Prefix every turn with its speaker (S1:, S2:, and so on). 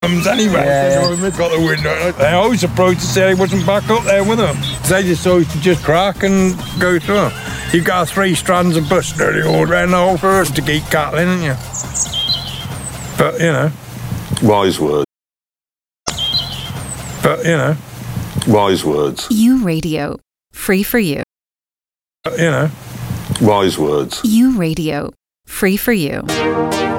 S1: anyway. They've got the window. They always approached to say he wasn't back up there with them. They just always to just crack and go through. You've got 3 strands of bush nearly all around the whole forest to keep cattle in, haven't you? But, you know.
S2: Wise words.
S1: But, you know.
S2: Wise words.
S3: U Radio. Free for you.
S1: But, you know.
S2: Wise words.
S3: U Radio. Free for you.